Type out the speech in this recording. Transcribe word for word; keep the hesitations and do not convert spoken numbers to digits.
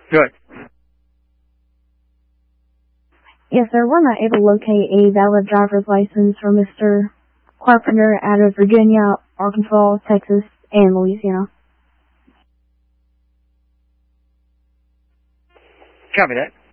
Good. Yes, sir. We're not able to locate a valid driver's license for Mister Carpenter out of Virginia, Arkansas, Texas, and Louisiana. Copy that.